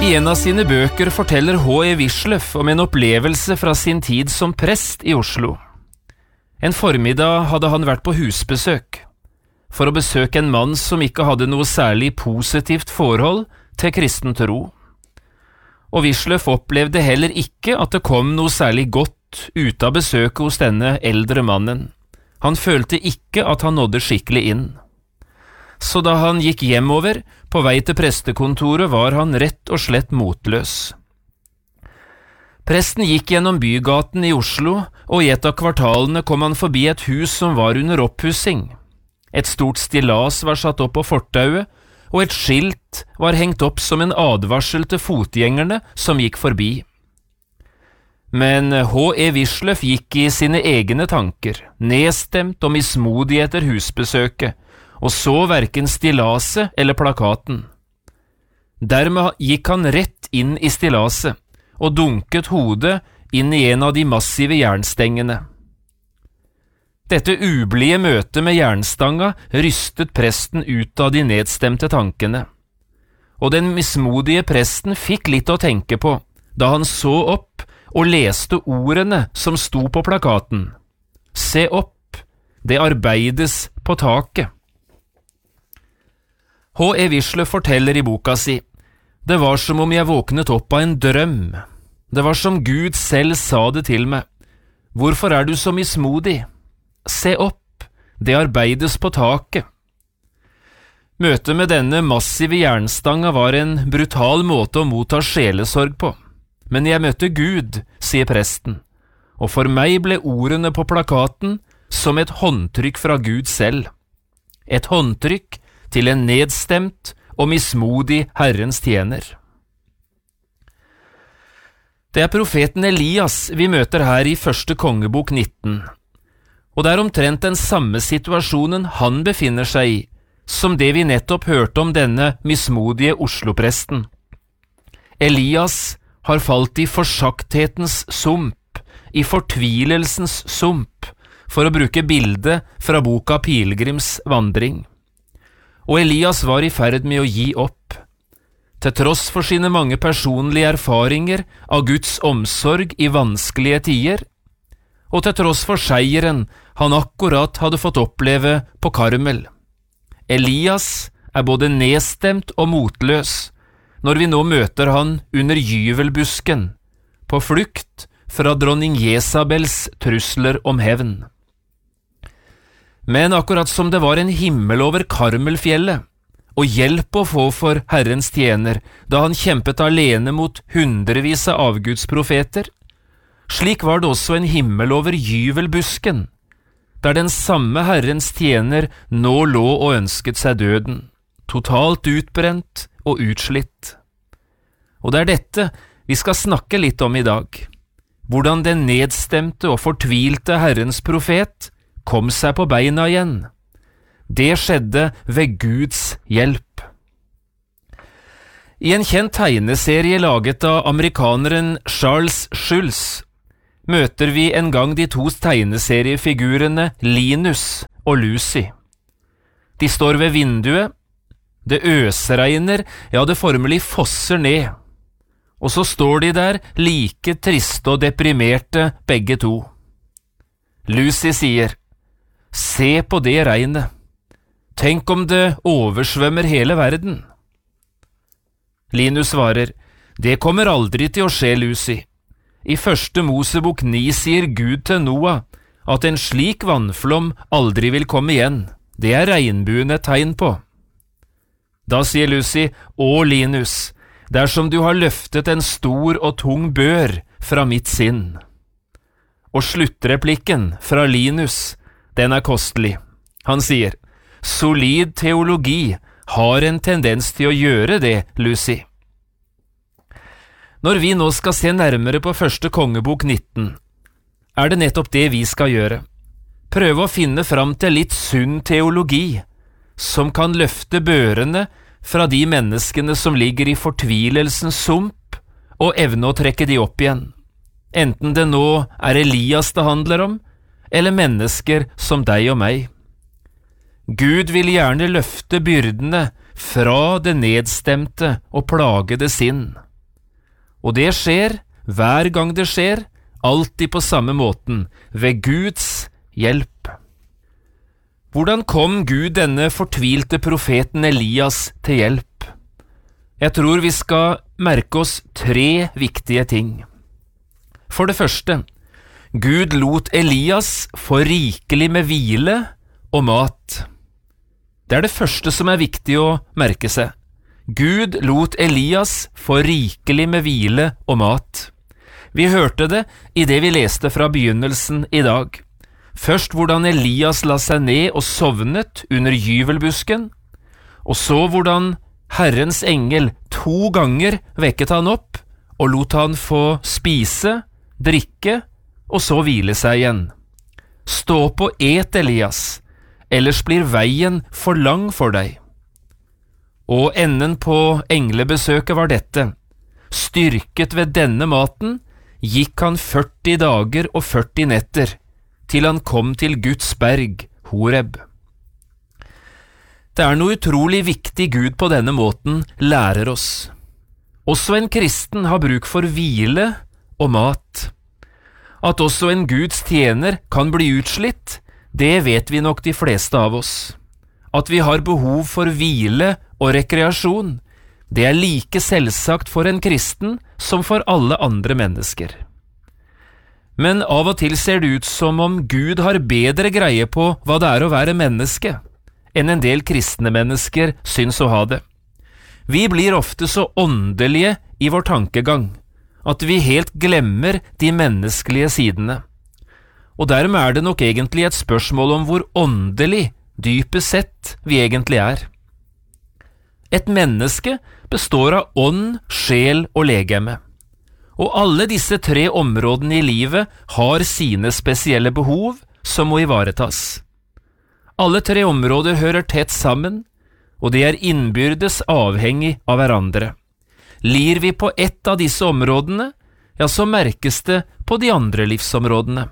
I en av sine bøker forteller H.E. Wisløff om en opplevelse fra sin tid som prest i Oslo. En formiddag hadde han vært på husbesøk, for å besøke en mann som ikke hadde noe særlig positivt forhold til kristen tro. Og Wisløff opplevde heller ikke at det kom noe særlig godt ut av besøket hos denne eldre mannen. Han følte ikke at han nådde skikkelig inn. Så da han gikk hjemover, på vei til prestekontoret, var han rett og slett motløs. Presten gikk gjennom bygaten i Oslo, og i et av kvartalene kom han forbi et hus som var under oppussing. Et stort stillas var satt opp på fortauet, og et skilt var hengt opp som en advarsel til fotgjengerne som gikk forbi. Men H.E. Wisløff gikk i sine egne tanker, nedstemt og mismodig etter husbesøket, og så hverken stillaset eller plakaten. Dermed gikk han rett inn i stillaset, og dunket hodet inn i en av de massive jernstengene. Dette ublide møtet med jernstanga rystet presten ut av de nedstemte tankene, og den mismodige presten fikk litt å tenke på, da han så opp og leste ordene som sto på plakaten. Se opp, det arbeides på taket. H.E. Wisløff forteller i boka si, det var som om jeg våknet opp av en drøm. Det var som Gud selv sa det til meg. Hvorfor er du så mismodig? Se opp, det arbeides på taket. Møtet med denne massive jernstanga var en brutal måte å motta sjelesorg på. Men jeg møtte Gud, sier presten, og for meg ble ordene på plakaten som et håndtrykk fra Gud selv. Et håndtrykk til en nedstemt og mismodig Herrens tjener. Det er profeten Elias vi møter her i første kongebok 19, og det er omtrent den samme situasjonen han befinner seg i, som det vi nettopp hørte om denne mismodige Oslo-presten. Elias har falt i forsakthetens sump, i fortvilelsens sump, for å bruke bildet fra boka Pilgrims vandring. Og Elias var i ferd med å gi opp. Til tross for sine mange personlige erfaringer av Guds omsorg i vanskelige tider, og til tross for seieren han akkurat hadde fått oppleve på Karmel. Elias er både nedstemt og motløs når vi nå møter han under gyvelbusken, på flukt fra dronning Jesabels trusler om hevn. Men akkurat som det var en himmel over Karmelfjellet, og hjelp å få for Herrens tjener da han kjempet alene mot hundrevis av avgudsprofeter, slik var det også en himmel over gyvelbusken, der den samme Herrens tjener nå lå og ønsket seg døden, totalt utbrent og utslitt. Og det er dette vi skal snakke litt om i dag, hvordan den nedstemte og fortvilte Herrens profet kom seg på beina igjen. Det skjedde ved Guds hjelp. I en kjent tegneserie laget av amerikaneren Charles Schulz møter vi en gang de to tegneseriefigurene Linus og Lucy. De står ved vinduet, det øsregner, ja det formelig fosser ned, og så står de der like triste og deprimerte begge to. Lucy sier, se på det regnet. Tenk om det oversvømmer hele verden. Linus svarer, det kommer aldri til å skje, Lucy. I første Mosebok 9 sier Gud til Noah at en slik vannflom aldri vil komme igjen. Det er regnbuen et tegn på. Da sier Lucy, å Linus, dersom du har løftet en stor og tung bør fra mitt sinn. Og sluttreplikken fra Linus, den er kostelig. Han sier, solid teologi har en tendens til å gjøre det, Lucy. Når vi nå skal se nærmere på første kongebok 19, er det nettopp det vi skal gjøre. Prøve å finne fram til litt sunn teologi, som kan løfte børene fra de menneskene som ligger i fortvilelsens sump, og evne å trekke de opp igjen. Enten det nå er Elias det handler om, eller mennesker som deg og meg. Gud vil gjerne løfte byrdene fra det nedstemte og plagede sinn. Og det skjer, hver gang det skjer, alltid på samme måten, ved Guds hjelp. Hvordan kom Gud denne fortvilte profeten Elias til hjelp? Jeg tror vi skal merke oss 3 viktige ting. For det første, Gud lot Elias få rikelig med hvile og mat. Det er det første som er viktig å merke seg. Gud lot Elias få rikelig med hvile og mat. Vi hørte det i det vi leste fra begynnelsen i dag. Først hvordan Elias la seg ned og sovnet under gyvelbusken, og så hvordan Herrens engel 2 ganger vekket han opp og lot han få spise, drikke og så hvile seg igjen. Stå opp og et, Elias, ellers blir veien for lang for deg. Og enden på englebesøket var dette. Styrket ved denne maten gikk han 40 dager og 40 netter, til han kom til Guds berg, Horeb. Det er noe utrolig viktig Gud på denne måten lærer oss. Også en kristen har bruk for hvile og mat. At også en Guds tjener kan bli utslitt, det vet vi nok de fleste av oss. At vi har behov for hvile og rekreasjon, det er like selvsagt for en kristen som for alle andre mennesker. Men av og til ser det ut som om Gud har bedre greie på hva det er å være menneske, enn en del kristne mennesker syns å ha det. Vi blir ofte så åndelige i vår tankegang, at vi helt glemmer de menneskelige sidene. Og dermed er det nok egentlig et spørsmål om hvor åndelig, dypest sett, vi egentlig er. Et menneske består av ånd, sjel og legeme. Og alle disse 3 områdene i livet har sine spesielle behov som må ivaretas. Alle 3 områder hører tett sammen, og de er innbyrdes avhengig av hverandre. Lir vi på ett av disse områdene, ja, så merkes det på de andre livsområdene.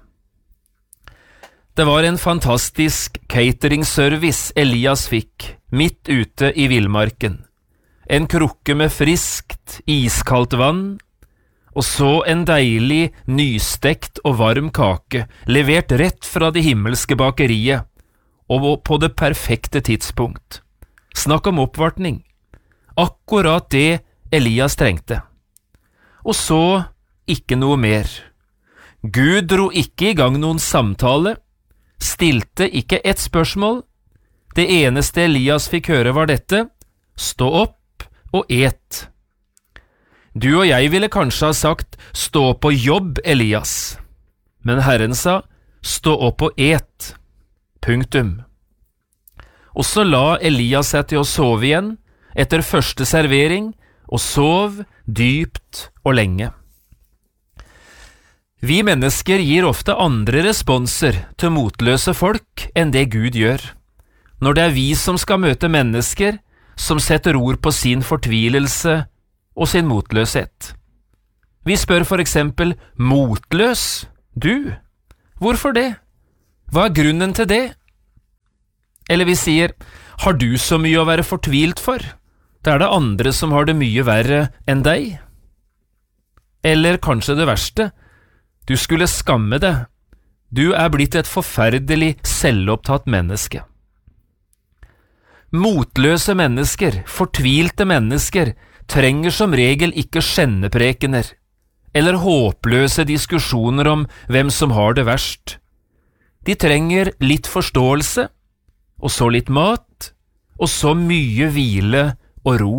Det var en fantastisk cateringservice Elias fikk, midt ute i villmarken. En krukke med friskt, iskaldt vann, og så en deilig, nystekt og varm kake, levert rett fra det himmelske bakeriet, og på det perfekte tidspunkt. Snakk om oppvartning. Akkurat det Elias trengte. Og så ikke noe mer. Gud dro ikke i gang noen samtale, stilte ikke et spørsmål. Det eneste Elias fikk høre var dette: stå opp og et. Du og jeg ville kanskje ha sagt: stå opp og jobb, Elias. Men Herren sa: stå opp og et. Punktum. Og så la Elias seg til å sove igjen etter første servering, og sov dypt og lenge. Vi mennesker gir ofte andre responser til motløse folk enn det Gud gjør. Når det er vi som skal møte mennesker som setter ord på sin fortvilelse og sin motløshet. Vi spør for eksempel: motløs? Du? Hvorfor det? Hva er grunnen til det? Eller vi sier: har du så mye å være fortvilt for? Det er det andre som har det mye verre enn deg. Eller kanskje det verste: du skulle skamme deg. Du er blitt et forferdelig selvopptatt menneske. Motløse mennesker, fortvilte mennesker, trenger som regel ikke skjenneprekener, eller håpløse diskusjoner om hvem som har det verst. De trenger litt forståelse, og så litt mat, og så mye hvile og ro.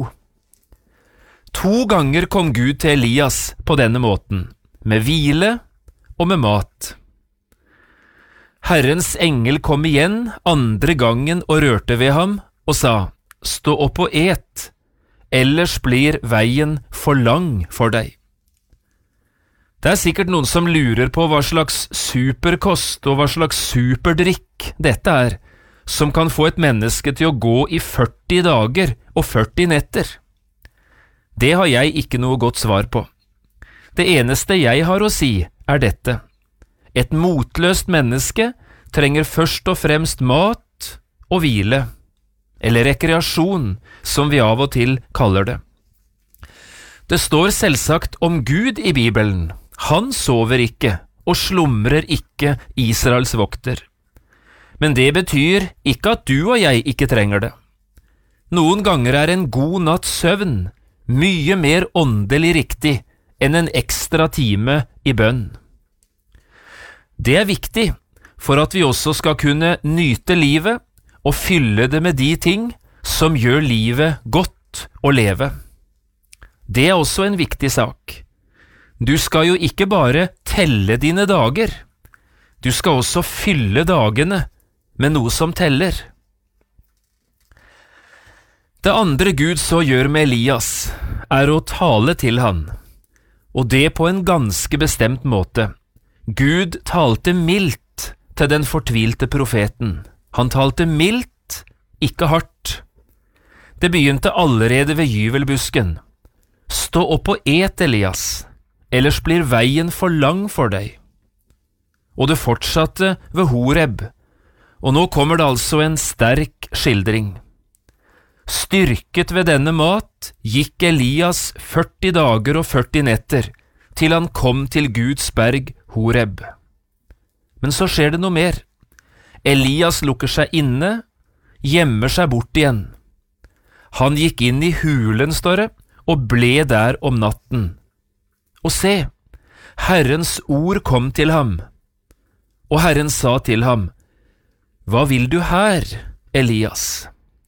2 ganger kom Gud til Elias på denne måten, med hvile og med mat. Herrens engel kom igjen 2. gangen og rørte ved ham og sa: stå opp og et, ellers blir veien for lang for deg. Det er sikkert noen som lurer på hva slags superkost og hva slags superdrikk dette er, som kan få et menneske til å gå i 40 dager og 40 netter. Det har jeg ikke noe godt svar på. Det eneste jeg har å si er dette: et motløst menneske trenger først og fremst mat og hvile, eller rekreasjon, som vi av og til kaller det. Det står selvsagt om Gud i Bibelen. Han sover ikke og slumrer ikke, Israels vokter. Men det betyr ikke at du og jeg ikke trenger det. Noen ganger er en god natts søvn mye mer åndelig riktig enn en ekstra time i bønn. Det er viktig for at vi også skal kunne nyte livet og fylle det med de ting som gjør livet godt å leve. Det er også en viktig sak. Du skal jo ikke bare telle dine dager, du skal også fylle dagene med noe som teller. Det andre Gud så gjør med Elias, er å tale til han, og det på en ganske bestemt måte. Gud talte mildt til den fortvilte profeten. Han talte mildt, ikke hardt. Det begynte allerede ved gyvelbusken. Stå opp og et, Elias, ellers blir veien for lang for deg. Og det fortsatte ved Horeb, og nå kommer det altså en sterk skildring. Styrket ved denne mat gikk Elias 40 dager og 40 netter, til han kom til Guds berg Horeb. Men så skjer det noe mer. Elias lukker seg inne, gjemmer seg bort igjen. Han gikk inn i hulen, står det, og ble der om natten. Og se, Herrens ord kom til ham, og Herren sa til ham, «Hva vil du her, Elias?»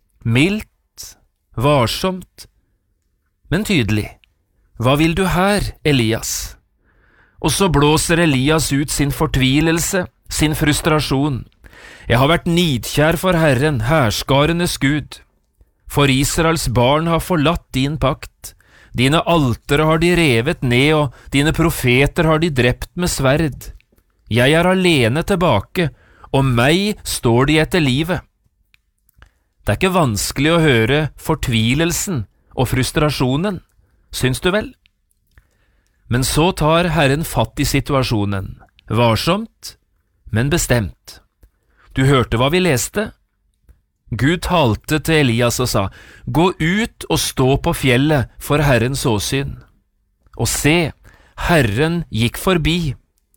Mildt, varsomt, men tydelig. «Hva vil du her, Elias?» Og så blåser Elias ut sin fortvilelse, sin frustrasjon. «Jeg har vært nidkjær for Herren, hærskarenes Gud. For Israels barn har forlatt din pakt. Dine altere har de revet ned, og dine profeter har de drept med sverd. Jeg er alene tilbake, og meg står de etter livet.» Det er ikke vanskelig å høre fortvilelsen og frustrasjonen, syns du vel? Men så tar Herren fatt i situasjonen, varsomt, men bestemt. Du hørte hva vi leste? Gud talte til Elias og sa, «Gå ut og stå på fjellet for Herrens åsyn.» Og se, Herren gikk forbi.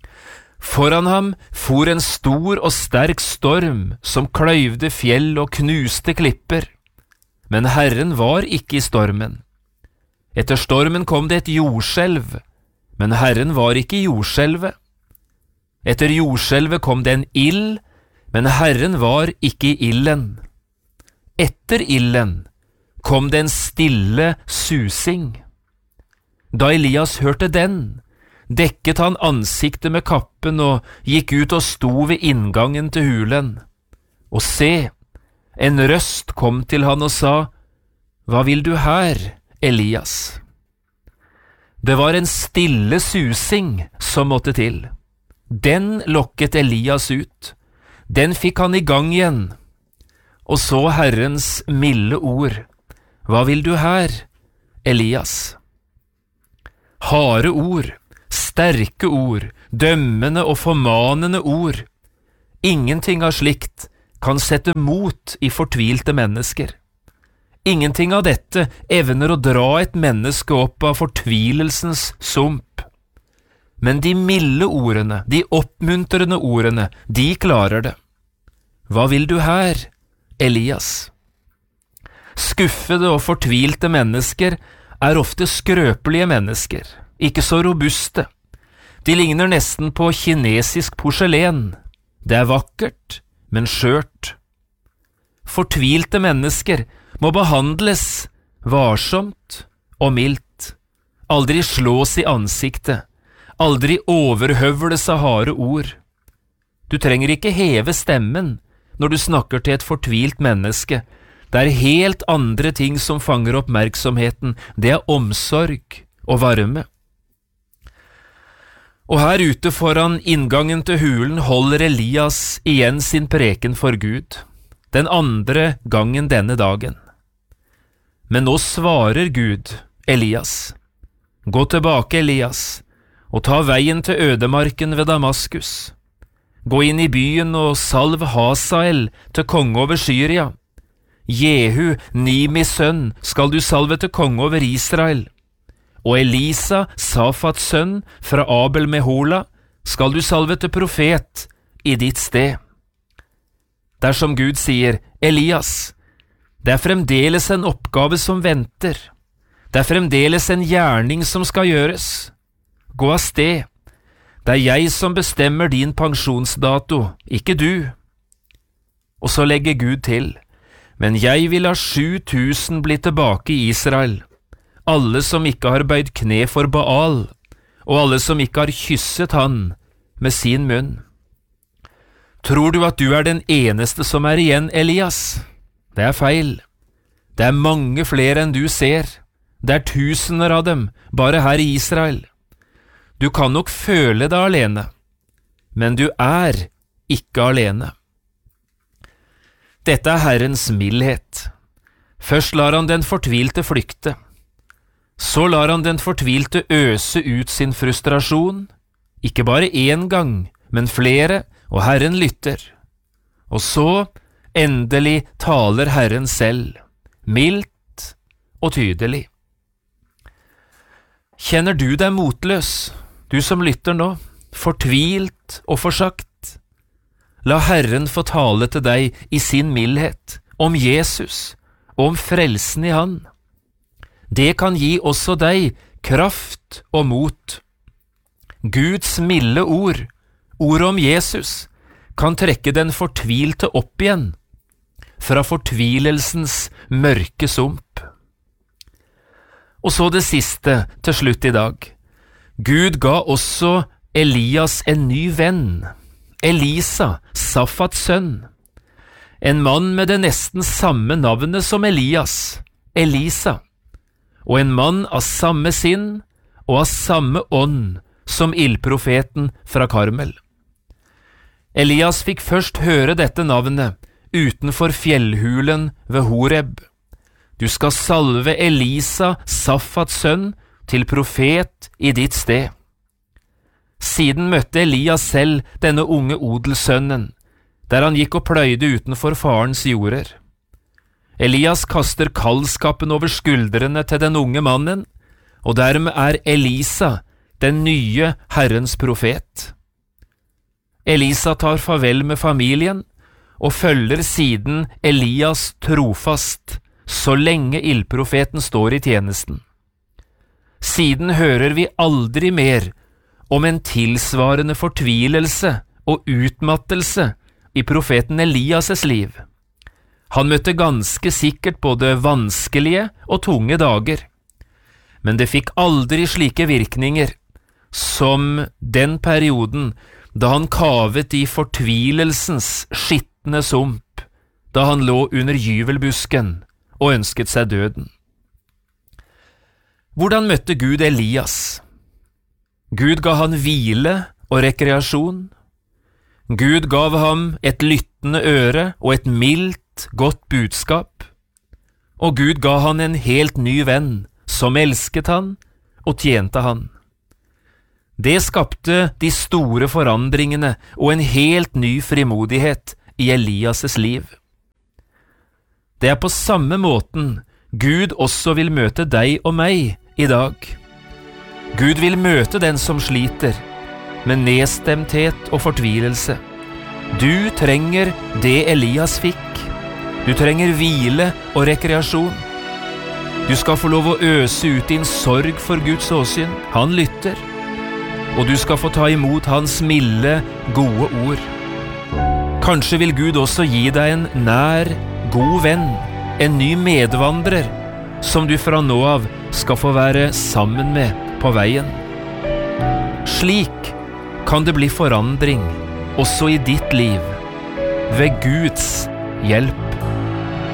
Foran ham for en stor og sterk storm som kløyvde fjell og knuste klipper. Men Herren var ikke i stormen. Etter stormen kom det et jordskjelv, men Herren var ikke i jordskjelvet. Etter jordskjelvet kom det en ild, men Herren var ikke i ilden. Etter ilden kom det en stille susing. Da Elias hørte den, dekket han ansiktet med kappen og gikk ut og sto ved inngangen til hulen. Og se, en røst kom til han og sa, «Hva vil du her, Elias?» Det var en stille susing som måtte til. Den lokket Elias ut. Den fikk han i gang igjen. Og så Herrens milde ord. «Hva vil du her, Elias?» Harde ord, sterke ord, dømmende og formanende ord. Ingenting av slikt kan sette mot i fortvilte mennesker. Ingenting av dette evner å dra et menneske opp av fortvilelsens sump. Men de milde ordene, de oppmuntrende ordene, de klarer det. «Hva vil du her, Elias?» Skuffede og fortvilte mennesker er ofte skrøpelige mennesker, ikke så robuste. De ligner nesten på kinesisk porselen. Det er vakkert, men skjørt. Fortvilte mennesker må behandles varsomt og mildt. Aldri slås i ansiktet, aldri overhøvles av harde ord. Du trenger ikke heve stemmen når du snakker til et fortvilt menneske. Det er helt andre ting som fanger oppmerksomheten. Det er omsorg og varme. Og her ute foran inngangen til hulen holder Elias igjen sin preken for Gud, den andre gangen denne dagen. Men nå svarer Gud Elias. «Gå tilbake, Elias, og ta veien til ødemarken ved Damaskus. Gå inn i byen og salv Hasael til konge over Syria. Jehu, Nimis sønn, skal du salve til konge over Israel. og Elisa, Safats sønn, fra Abel Mehola, skal du salve til profet i ditt sted. Dersom Gud sier, Elias, det er fremdeles en oppgave som venter, det er fremdeles en gjerning som skal gjøres. Gå av sted, det er jeg som bestemmer din pensjonsdato, ikke du. Og så legger Gud til, men jeg vil ha 7000 bli tilbake i Israel, alle som ikke har bøyd kne for Baal, og alle som ikke har kysset han med sin munn. Tror du at du er den eneste som er igjen, Elias? Det er feil. Det er mange flere enn du ser. Det er tusener av dem, bare her i Israel. Du kan nok føle deg alene, men du er ikke alene. Dette er Herrens mildhet. Først lar han den fortvilte flykte. Så lar han den fortvilte øse ut sin frustrasjon, ikke bare én gang, men flere, og Herren lytter. Og så, endelig, taler Herren selv, mildt og tydelig. Kjenner du deg motløs, du som lytter nå, fortvilt og forsagt? La Herren få tale til deg i sin mildhet, om Jesus og om frelsen i Han. Det kan gi også deg kraft og mot. Guds milde ord, ordet om Jesus, kan trekke den fortvilte opp igjen, fra fortvilelsens mørke sump. Og så det siste til slutt i dag. Gud ga også Elias en ny venn, Elisa, Safats sønn, en mann med det nesten samme navnet som Elias, Elisa, og en mann av samme sinn og av samme ånd som ildprofeten fra Karmel. Elias fikk først høre dette navnet utenfor fjellhulen ved Horeb. Du skal salve Elisa, Safats sønn, til profet i ditt sted. Siden møtte Elias selv denne unge odelssønnen, der han gikk og pløyde utenfor farens jorder. Elias kaster kaldskapen over skuldrene til den unge mannen, og dermed er Elisa den nye Herrens profet. Elisa tar farvel med familien, og følger siden Elias trofast, så lenge ildprofeten står i tjenesten. Siden hører vi aldri mer om en tilsvarende fortvilelse og utmattelse i profeten Elias' liv. Han møtte ganske sikkert både vanskelige og tunge dager, men det fikk aldri slike virkninger som den perioden da han kavet i fortvilelsens skitne sump, da han lå under gyvelbusken og ønsket seg døden. Hvordan møtte Gud Elias? Gud ga han hvile og rekreasjon. Gud gav ham et lyttende øre og et mildt, godt budskap. Og Gud ga han en helt ny venn, som elsket han og tjente han. Det skapte de store forandringene og en helt ny frimodighet i Elias' liv. Det er på samme måten Gud også vil møte deg og meg i dag. Gud vil møte den som sliter, med nedstemthet og fortvilelse. Du trenger det Elias fikk. Du trenger hvile og rekreasjon. Du skal få lov å øse ut din sorg for Guds åsyn. Han lytter. Og du skal få ta imot hans milde, gode ord. Kanskje vil Gud også gi deg en nær, god venn, en ny medvandrer, som du fra nå av skal få være sammen med på veien. Slik kan det bli forandring også i ditt liv, ved Guds hjelp.